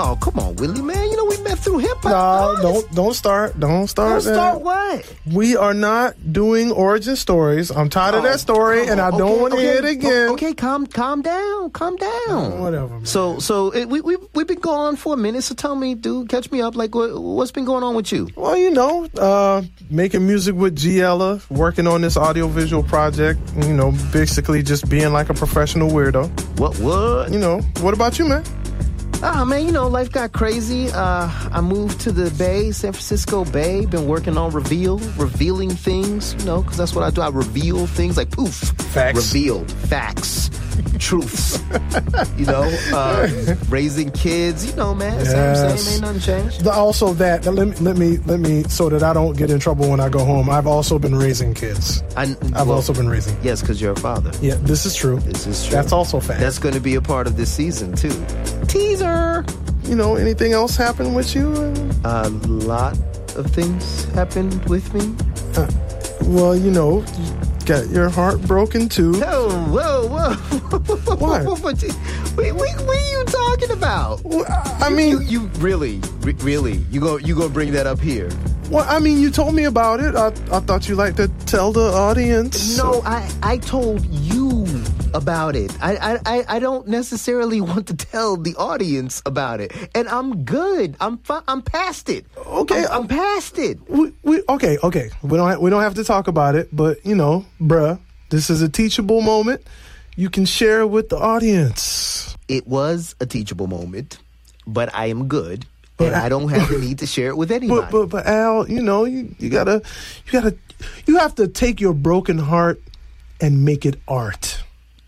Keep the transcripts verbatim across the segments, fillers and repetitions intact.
Oh, come on, Willie, man. You know we met through hip hop. No, don't don't start. Don't start. Don't start what? We are not doing origin stories. I'm tired of Oh, that story, and I don't okay, want to okay, hear it again. Okay, calm, calm down, calm down. Oh, whatever. Man. So, so it, we we we've been going on for a minute. So tell me, dude, catch me up. Like, what, what's been going on with you? Well, you know, uh, making music with Giella, working on this audiovisual project. You know, basically just being like a professional weirdo. What? What? You know, what about you, man? Ah, man, you know, life got crazy. Uh, I moved to the Bay, San Francisco Bay. Been working on Reveal, revealing things, you know, because that's what I do. I reveal things like poof. Facts. Reveal. Facts. Truths. You know, uh, raising kids, you know, man. Yes. Same, same, ain't nothing changed. The, also that, let me, let me, let me, so that I don't get in trouble when I go home, I've also been raising kids. I, I've well, also been raising. Yes, because you're a father. Yeah, this is true. This is true. That's also fact. That's going to be a part of this season, too. Teaser! You know, anything else happen with you? A lot of things happened with me. Uh, well, you know, you got your heart broken too. Oh, whoa, whoa. What? what, what, what, what are you talking about? Well, I mean, you, you really, re- really, you go, you gonna bring that up here? Well, I mean, you told me about it. I, I thought you'd like to tell the audience. No, I, I told you about it. I, I, I don't necessarily want to tell the audience about it. And I'm good. I'm fi- I'm past it. Okay, I'm, I'm past it. We, we okay, okay. We don't ha- we don't have to talk about it, but you know, bruh, this is a teachable moment. You can share with the audience. It was a teachable moment, but I am good. And I don't have the need to share it with anybody. But, but, but Al, you know, you, you gotta, you gotta, you have to take your broken heart and make it art.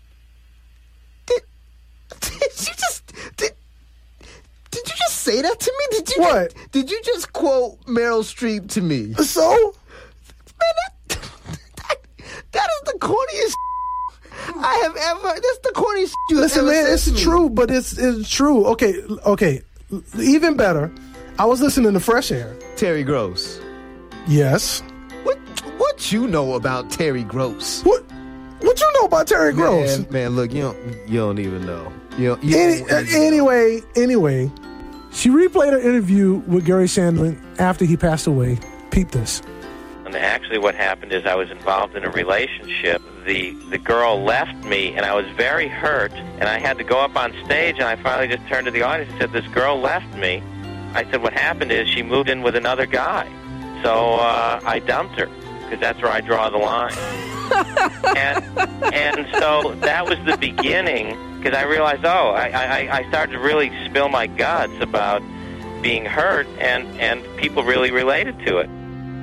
Did, did you just did, did you just say that to me? Did you What? Just, did you just quote Meryl Streep to me? So, Man, that, that, that is the corniest I have ever. That's the corniest you have listen, ever man, said it's to me. true, but it's it's true. Okay, okay. Even better, I was listening to Fresh Air. Terry Gross. Yes. What what you know about Terry Gross? What what you know about Terry Gross? Man, man, look, you don't you don't even know. You don't, you Any, don't uh, even know. anyway, anyway, she replayed her interview with Gary Shandling after he passed away. Peep this. And actually what happened is I was involved in a relationship. The the girl left me, and I was very hurt, and I had to go up on stage, and I finally just turned to the audience and said, this girl left me. I said, what happened is she moved in with another guy. So uh, I dumped her, because that's where I draw the line. and and so that was the beginning, because I realized, oh, I, I, I started to really spill my guts about being hurt, and, and people really related to it.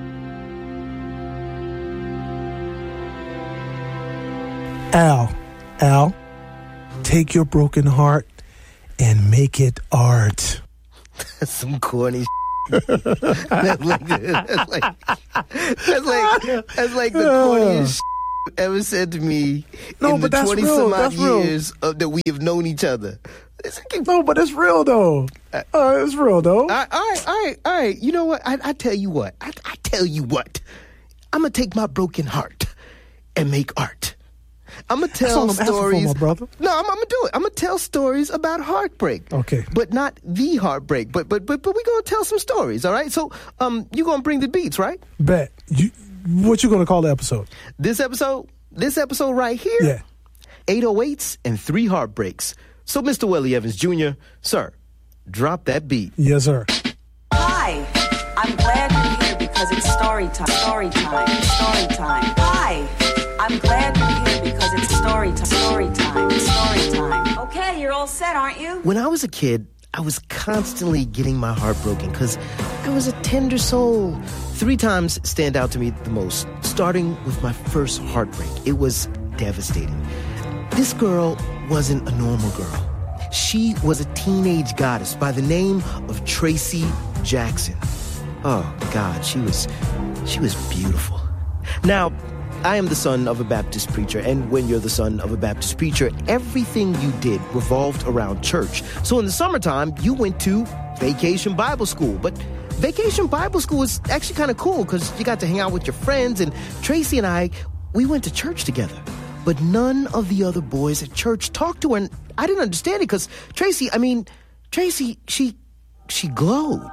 Al, Al, take your broken heart and make it art. That's some corny that's like, that's like, that's like, that's like the corniest ever said to me No, in but the that's twenty real, some odd that's real. years of, that we have known each other. It's like, No, but it's real though. Uh, it's real though. all right, all right, all right, all right. You know what? I, I tell you what. I, I tell you what. I'm gonna take my broken heart and make art. I'm gonna tell That's all I'm asking for, stories. my brother. No, I'm, I'm gonna do it. I'm gonna tell stories about heartbreak. Okay. but not the heartbreak. But but but but we gonna tell some stories. All right. So um, you gonna bring the beats, right? Bet. You, what you gonna call the episode? This episode, this episode right here. Yeah. eight oh eights and three heartbreaks. So, Mister Willie Evans Junior, sir, drop that beat. Yes, sir. Hi, I'm glad you're here because it's story time. Story time. Story time. Hi, I'm glad you're here because it's story time. Story time. Story time. Okay, you're all set, aren't you? When I was a kid, I was constantly getting my heart broken because I was a tender soul. Three times stand out to me the most, starting with my first heartbreak. It was devastating. This girl wasn't a normal girl. She was a teenage goddess by the name of Tracy Jackson. Oh, God, she was, she was beautiful. Now, I am the son of a Baptist preacher, and when you're the son of a Baptist preacher, everything you did revolved around church. So in the summertime, you went to Vacation Bible School. But Vacation Bible School was actually kind of cool because you got to hang out with your friends, and Tracy and I, we went to church together. But none of the other boys at church talked to her, and I didn't understand it because Tracy, I mean, Tracy, she she glowed.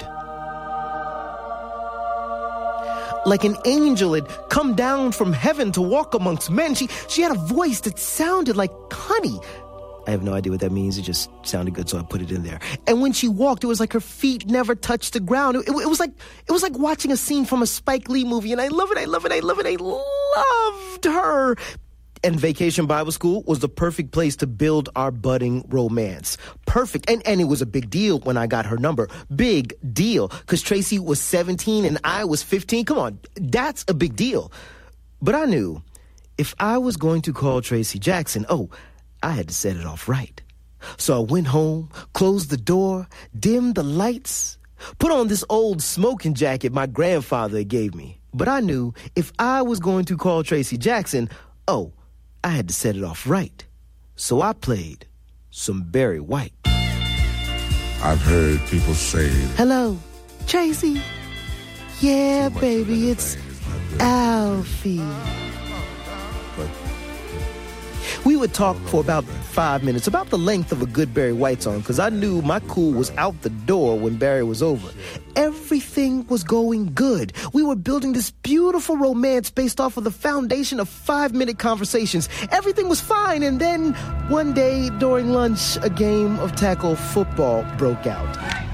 Like an angel had come down from heaven to walk amongst men. She, she had a voice that sounded like honey. I have no idea what that means. It just sounded good, so I put it in there. And when she walked, it was like her feet never touched the ground. It, it, it was like it was like watching a scene from a Spike Lee movie, and I love it, I love it, I love it, I loved her. And Vacation Bible School was the perfect place to build our budding romance. Perfect. And, and it was a big deal when I got her number. Big deal. Because Tracy was seventeen and I was fifteen. Come on, that's a big deal. But I knew if I was going to call Tracy Jackson, oh, I had to set it off right. So I went home, closed the door, dimmed the lights, put on this old smoking jacket my grandfather gave me. But I knew if I was going to call Tracy Jackson, oh, I had to set it off right. So I played some Barry White. I've heard people say... Hello, Tracy. Yeah, baby, it's Alfie. But We would talk for about five minutes, about the length of a good Barry White song, because I knew my cool was out the door when Barry was over. Everything was going good. We were building this beautiful romance based off of the foundation of five-minute conversations. Everything was fine, and then one day during lunch, a game of tackle football broke out.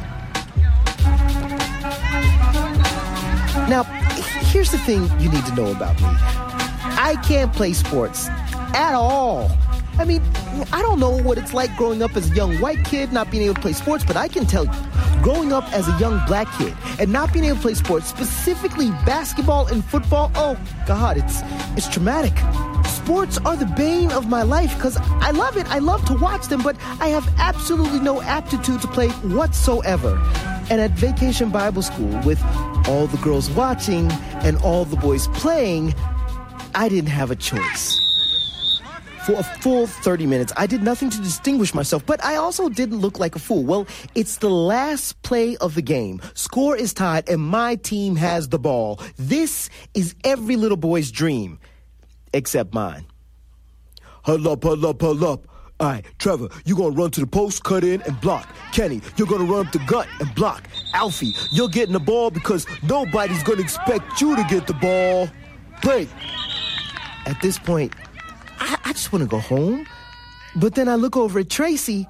Now, here's the thing you need to know about me. I can't play sports at all. I mean, I don't know what it's like growing up as a young white kid not being able to play sports, but I can tell you, growing up as a young black kid and not being able to play sports, specifically basketball and football, oh, God, it's it's traumatic. Sports are the bane of my life because I love it. I love to watch them, but I have absolutely no aptitude to play whatsoever. And at Vacation Bible School, with all the girls watching and all the boys playing, I didn't have a choice. For a full thirty minutes, I did nothing to distinguish myself, but I also didn't look like a fool. Well, it's the last play of the game. Score is tied, and my team has the ball. This is every little boy's dream, except mine. Huddle up, huddle up, huddle up. All right, Trevor, you're going to run to the post, cut in, and block. Kenny, you're going to run up the gut and block. Alfie, you're getting the ball because nobody's going to expect you to get the ball. Break. At this point, I, I just want to go home. But then I look over at Tracy,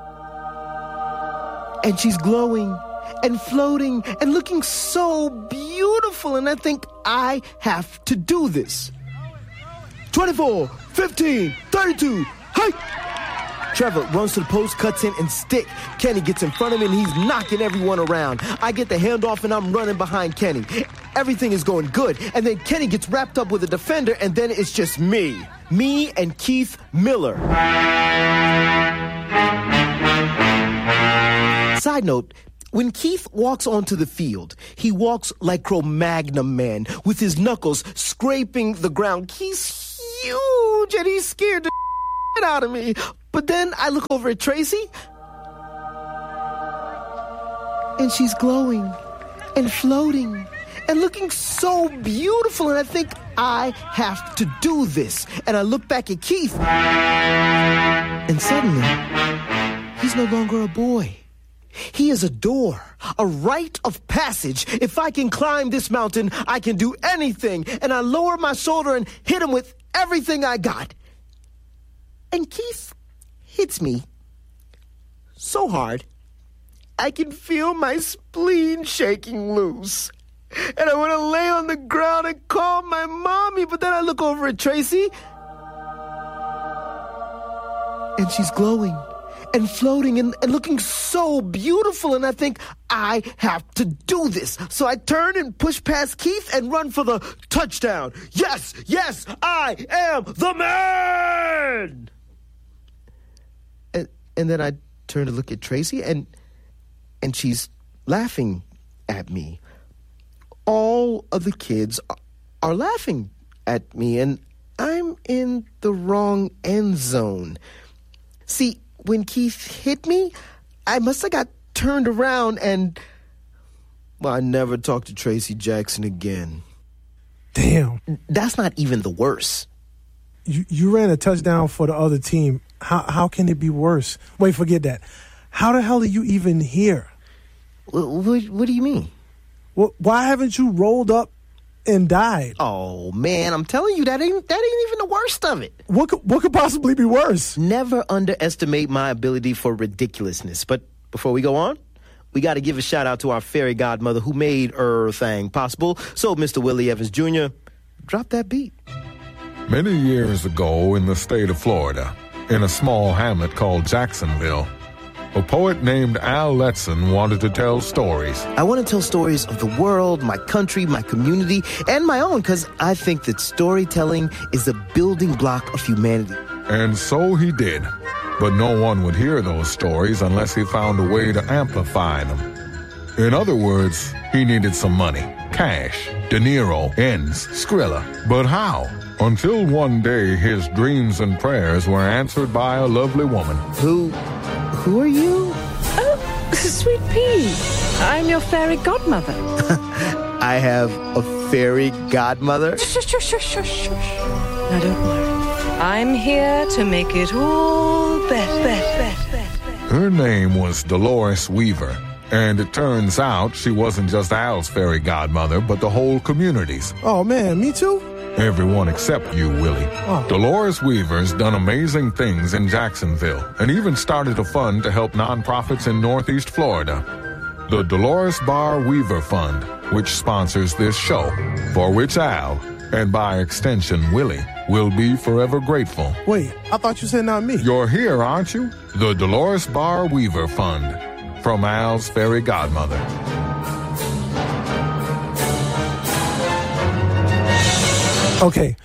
and she's glowing and floating and looking so beautiful. And I think I have to do this. twenty-four, fifteen, thirty-two, hey! Trevor runs to the post, cuts in, and stick. Kenny gets in front of him, and he's knocking everyone around. I get the handoff, and I'm running behind Kenny. Everything is going good. And then Kenny gets wrapped up with a defender, and then it's just me. Me and Keith Miller. Side note, when Keith walks onto the field, he walks like Cro-Magnon man, with his knuckles scraping the ground. He's huge, and he's scared the shit out of me. But then I look over at Tracy, and she's glowing and floating and looking so beautiful, and I think I have to do this. And I look back at Keith, and suddenly, he's no longer a boy. He is a door, a rite of passage. If I can climb this mountain, I can do anything. And I lower my shoulder and hit him with everything I got. And Keith hits me so hard, I can feel my spleen shaking loose. And I want to lay on the ground and call my mommy, but then I look over at Tracy, and she's glowing and floating and, and looking so beautiful, and I think I have to do this. So I turn and push past Keith and run for the touchdown. Yes, yes, I am the man! And, and then I turn to look at Tracy, and and she's laughing at me. All of the kids are laughing at me, and I'm in the wrong end zone. See, when Keith hit me, I must have got turned around and, well, I never talked to Tracy Jackson again. Damn. That's not even the worst. You you ran a touchdown for the other team. How how can it be worse? Wait, forget that. How the hell are you even here? What, what, what do you mean? Well, why haven't you rolled up and died? Oh, man, I'm telling you, that ain't that ain't even the worst of it. What could, what could possibly be worse? Never underestimate my ability for ridiculousness. But before we go on, we got to give a shout out to our fairy godmother who made er thing possible. So, Mister Willie Evans Junior, drop that beat. Many years ago in the state of Florida, in a small hamlet called Jacksonville, a poet named Al Letson wanted to tell stories. I want to tell stories of the world, my country, my community, and my own, because I think that storytelling is the building block of humanity. And so he did. But no one would hear those stories unless he found a way to amplify them. In other words, he needed some money. Cash, De Niro, ends, Skrilla. But how? Until one day his dreams and prayers were answered by a lovely woman. Who, who are you? Oh, Sweet Pea. I'm your fairy godmother. I have a fairy godmother? Shush, shush, shush, shush, shush. Now don't worry. I'm here to make it all better, better, better, better. Her name was Dolores Weaver. And it turns out she wasn't just Al's fairy godmother, but the whole community's. Oh, man, me too? Everyone except you, Willie. Oh. Dolores Weaver's done amazing things in Jacksonville and even started a fund to help nonprofits in Northeast Florida. The Dolores Barr Weaver Fund, which sponsors this show, for which Al, and by extension Willie, will be forever grateful. Wait, I thought you said not me. You're here, aren't you? The Dolores Barr Weaver Fund, from Al's fairy godmother. Okay,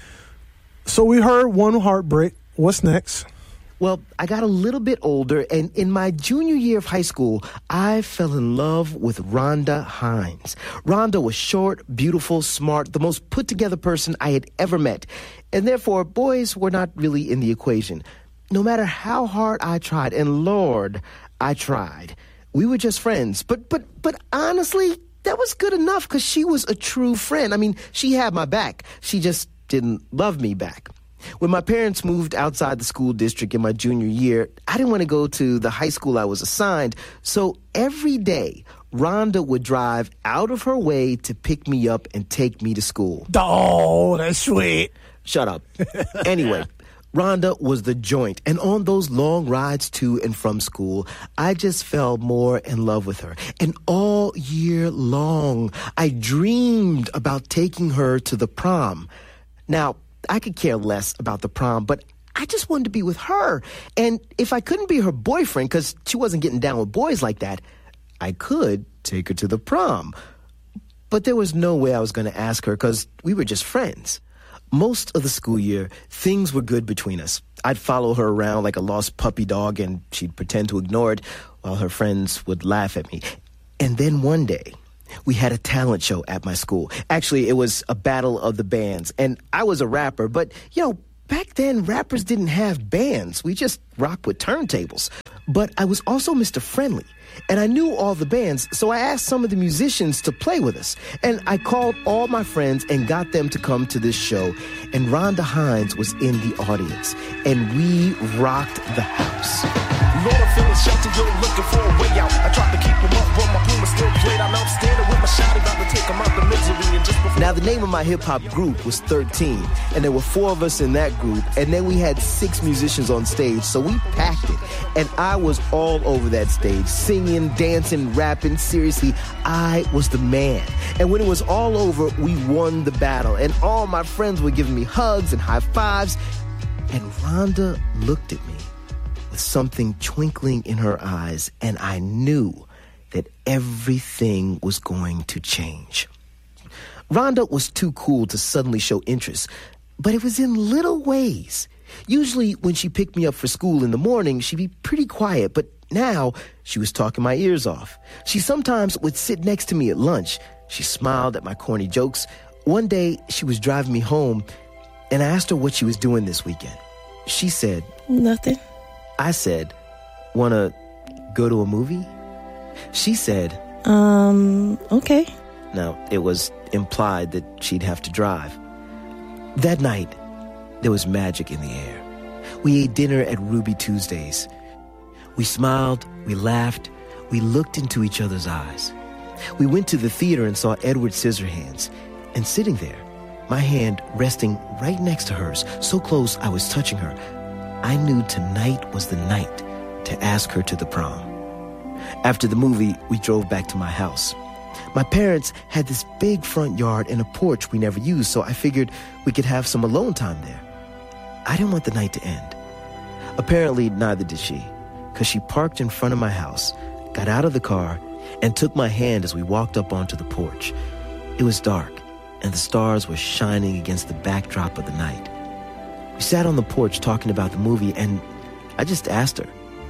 so we heard one heartbreak. What's next? Well, I got a little bit older, and in my junior year of high school, I fell in love with Rhonda Hines. Rhonda was short, beautiful, smart, the most put-together person I had ever met, and therefore, boys were not really in the equation. No matter how hard I tried, and Lord, I tried, we were just friends. But, but, but honestly, that was good enough because she was a true friend. I mean, she had my back. She just didn't love me back. When my parents moved outside the school district in my junior year, I didn't want to go to the high school I was assigned. So every day, Rhonda would drive out of her way to pick me up and take me to school. Oh, that's sweet. Shut up. Anyway, Rhonda was the joint. And on those long rides to and from school, I just fell more in love with her. And all year long, I dreamed about taking her to the prom. Now, I could care less about the prom, but I just wanted to be with her. And if I couldn't be her boyfriend, because she wasn't getting down with boys like that, I could take her to the prom. But there was no way I was going to ask her because we were just friends. Most of the school year, things were good between us. I'd follow her around like a lost puppy dog, and she'd pretend to ignore it while her friends would laugh at me. And then one day, we had a talent show at my school. Actually, it was a battle of the bands, and I was a rapper, but, you know, back then, rappers didn't have bands. We just rocked with turntables. But I was also Mister Friendly, and I knew all the bands, so I asked some of the musicians to play with us. And I called all my friends and got them to come to this show, and Rhonda Hines was in the audience, and we rocked the house. Lord, I'm feeling sheltered, you're looking for a way out. I tried to keep him up, but my puma still played. I know I'm standing with my shotty, about to take him out the misery. And just before now, the name of my hip-hop group was thirteen, and there were four of us in that group, and then we had six musicians on stage, so we packed it. And I was all over that stage, singing, dancing, rapping. Seriously, I was the man. And when it was all over, we won the battle, and all my friends were giving me hugs and high fives. And Rhonda looked at me with something twinkling in her eyes, and I knew that everything was going to change. Rhonda was too cool to suddenly show interest, but it was in little ways. Usually when she picked me up for school in the morning, she'd be pretty quiet, but now she was talking my ears off. She sometimes would sit next to me at lunch. She smiled at my corny jokes. One day, she was driving me home, and I asked her what she was doing this weekend. She said, Nothing. I said, wanna go to a movie? She said, Um, okay. Now, it was implied that she'd have to drive. That night, there was magic in the air. We ate dinner at Ruby Tuesdays. We smiled, we laughed, we looked into each other's eyes. We went to the theater and saw Edward Scissorhands. And sitting there, my hand resting right next to hers, so close I was touching her, I knew tonight was the night to ask her to the prom. After the movie, we drove back to my house. My parents had this big front yard and a porch we never used, so I figured we could have some alone time there. I didn't want the night to end. Apparently, neither did she, because she parked in front of my house, got out of the car, and took my hand as we walked up onto the porch. It was dark, and the stars were shining against the backdrop of the night. We sat on the porch talking about the movie, and I just asked her,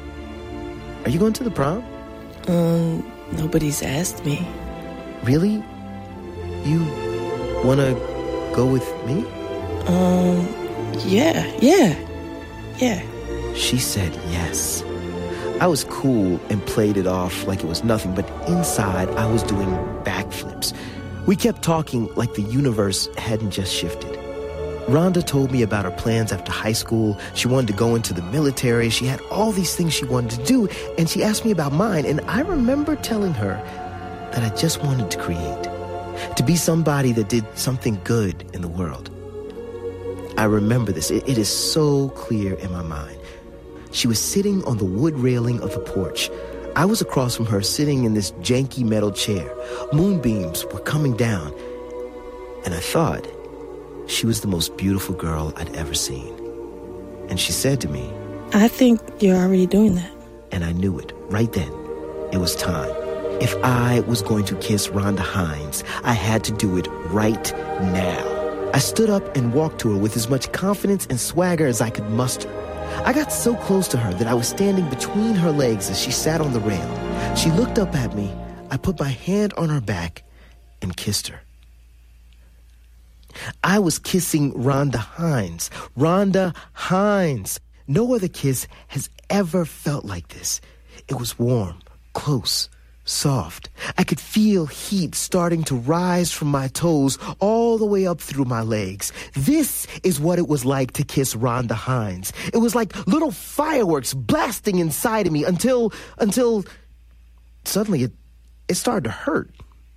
"Are you going to the prom?" Um, nobody's asked me. Really? You want to go with me? Um, yeah, yeah, yeah. She said yes. I was cool and played it off like it was nothing, but inside I was doing backflips. We kept talking like the universe hadn't just shifted. Rhonda told me about her plans after high school. She wanted to go into the military. She had all these things she wanted to do, and she asked me about mine, and I remember telling her that I just wanted to create, to be somebody that did something good in the world. I remember this. It, it is so clear in my mind. She was sitting on the wood railing of the porch. I was across from her sitting in this janky metal chair. Moonbeams were coming down, and I thought she was the most beautiful girl I'd ever seen. And she said to me, I think you're already doing that. And I knew it right then. It was time. If I was going to kiss Rhonda Hines, I had to do it right now. I stood up and walked to her with as much confidence and swagger as I could muster. I got so close to her that I was standing between her legs as she sat on the rail. She looked up at me. I put my hand on her back and kissed her. I was kissing Rhonda Hines. Rhonda Hines. No other kiss has ever felt like this. It was warm, close, soft. I could feel heat starting to rise from my toes all the way up through my legs. This is what it was like to kiss Rhonda Hines. It was like little fireworks blasting inside of me until, until suddenly it, it started to hurt.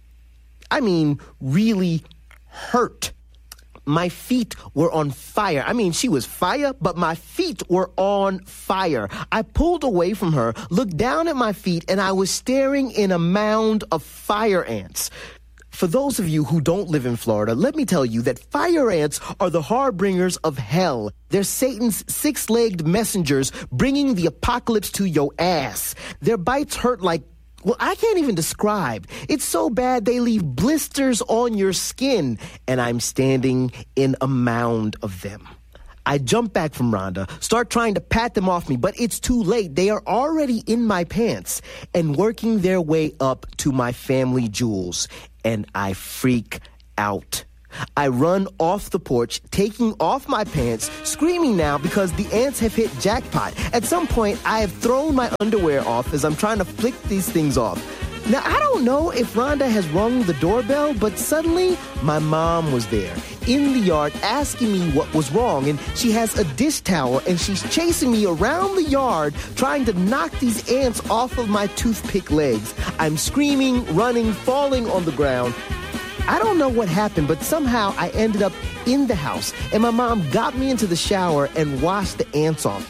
I mean, really hurt. My feet were on fire. I mean, she was fire, but my feet were on fire. I pulled away from her, looked down at my feet, and I was staring in a mound of fire ants. For those of you who don't live in Florida, let me tell you that fire ants are the harbingers of hell. They're Satan's six-legged messengers bringing the apocalypse to your ass. Their bites hurt like, well, I can't even describe. It's so bad they leave blisters on your skin, and I'm standing in a mound of them. I jump back from Rhonda, start trying to pat them off me, but it's too late. They are already in my pants and working their way up to my family jewels, and I freak out. I run off the porch, taking off my pants, screaming now because the ants have hit jackpot. At some point, I have thrown my underwear off as I'm trying to flick these things off. Now, I don't know if Rhonda has rung the doorbell, but suddenly my mom was there in the yard asking me what was wrong, and she has a dish towel, and she's chasing me around the yard trying to knock these ants off of my toothpick legs. I'm screaming, running, falling on the ground. I don't know what happened, but somehow I ended up in the house, and my mom got me into the shower and washed the ants off.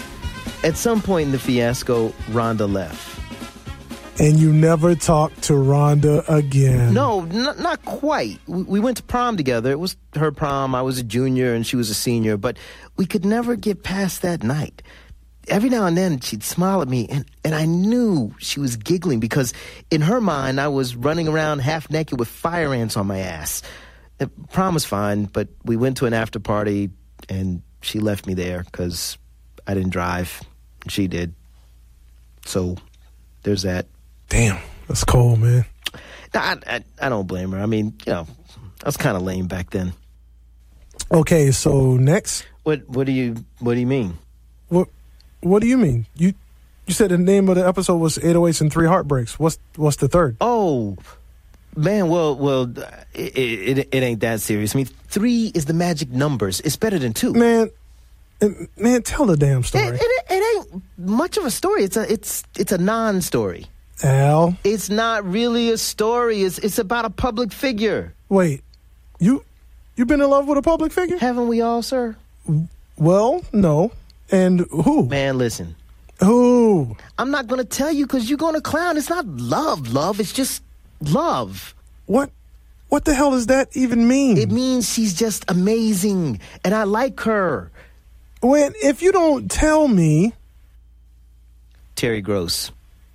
At some point in the fiasco, Rhonda left. And you never talked to Rhonda again. No, n- not quite. We-, we went to prom together. It was her prom. I was a junior and she was a senior, but we could never get past that night. Every now and then she'd smile at me, and, and I knew she was giggling because in her mind I was running around half naked with fire ants on my ass. The prom was fine, but we went to an after party and she left me there because I didn't drive. She did. So there's that. Damn, that's cold, man. I, I, I don't blame her. I mean, you know, I was kind of lame back then. Okay, so next. What What do you What do you mean? What What do you mean? You you said the name of the episode was eight oh eights and three Heartbreaks. What's What's the third? Oh, man. Well, well, it, it it ain't that serious. I mean, three is the magic numbers. It's better than two. Man, man, tell the damn story. It, it, it ain't much of a story. It's a it's it's a non-story. Al. It's not really a story. It's it's about a public figure. Wait, you you been in love with a public figure? Haven't we all, sir? Well, no. And who? Man, listen. Who? I'm not going to tell you because you're going to clown. It's not love, love. It's just love. What? What the hell does that even mean? It means she's just amazing, and I like her. When, if you don't tell me... Terry Gross.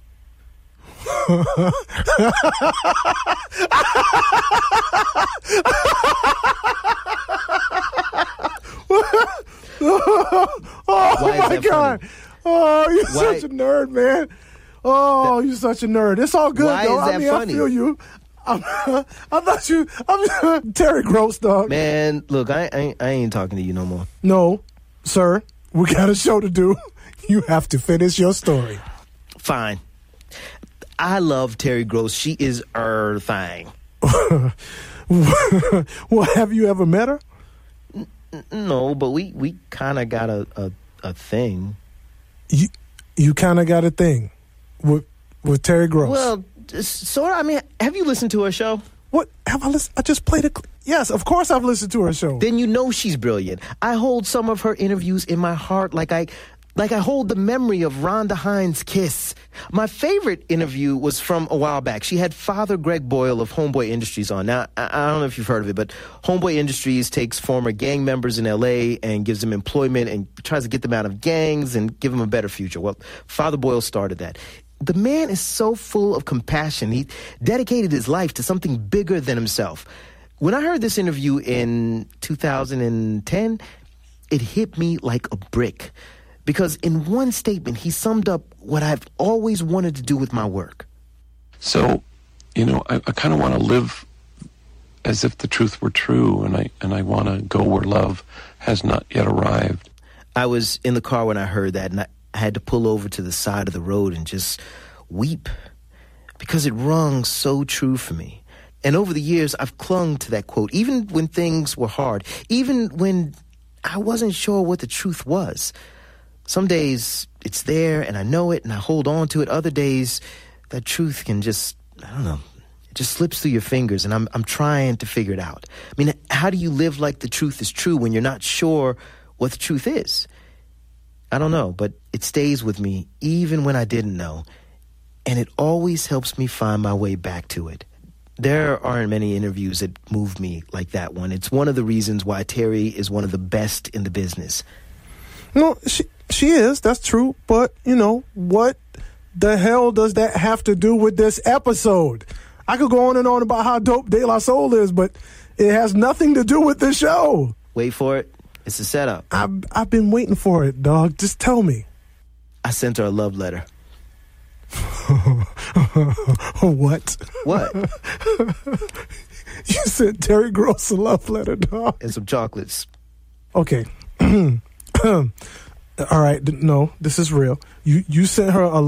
Oh, my God. Funny? Oh, you're Why? such a nerd, man. Oh, you're such a nerd. It's all good, Why though. is that I mean, funny? I feel you. I'm, I thought you... I'm Terry Gross, dog. Man, look, I, I, ain't- I ain't talking to you no more. No, sir. We got a show to do. You have to finish your story. Fine. I love Terry Gross. She is her thing. Well, have you ever met her? No, but we, we kind of got a, a, a thing. You you kind of got a thing with with Terry Gross. Well, sort of. I mean, have you listened to her show? What have I listened? I just played a. Cl- yes, of course I've listened to her show. Then you know she's brilliant. I hold some of her interviews in my heart like I like I hold the memory of Rhonda Hines' Kiss. My favorite interview was from a while back. She had Father Greg Boyle of Homeboy Industries on. Now, I, I don't know if you've heard of it, but Homeboy Industries takes former gang members in L A and gives them employment and tries to get them out of gangs and give them a better future. Well, Father Boyle started that. The man is so full of compassion. He dedicated his life to something bigger than himself. When I heard this interview in two thousand ten, it hit me like a brick. Because in one statement, he summed up what I've always wanted to do with my work. So, you know, I, I kind of want to live as if the truth were true, and I and I want to go where love has not yet arrived. I was in the car when I heard that, and I had to pull over to the side of the road and just weep because it rung so true for me. And over the years, I've clung to that quote, even when things were hard, even when I wasn't sure what the truth was. Some days it's there and I know it and I hold on to it. Other days that truth can just, I don't know, it just slips through your fingers, and I'm I'm trying to figure it out. I mean, how do you live like the truth is true when you're not sure what the truth is? I don't know, but it stays with me even when I didn't know, and it always helps me find my way back to it. There aren't many interviews that move me like that one. It's one of the reasons why Terry is one of the best in the business. No, she she is. That's true. But, you know, what the hell does that have to do with this episode? I could go on and on about how dope De La Soul is, but it has nothing to do with this show. Wait for it. It's a setup. I've, I've been waiting for it, dog. Just tell me. I sent her a love letter. What? What? You sent Terry Gross a love letter, dog. And some chocolates. Okay. All right. No, this is real. You you sent her a